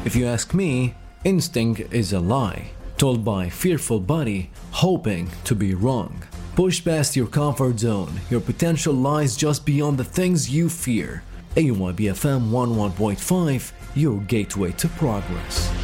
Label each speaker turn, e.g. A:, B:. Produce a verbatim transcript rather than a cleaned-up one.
A: If you ask me, instinct is a lie, told by fearful body, hoping to be wrong. Push past your comfort zone, your potential lies just beyond the things you fear. A Y B F M one oh one point five, your gateway to progress.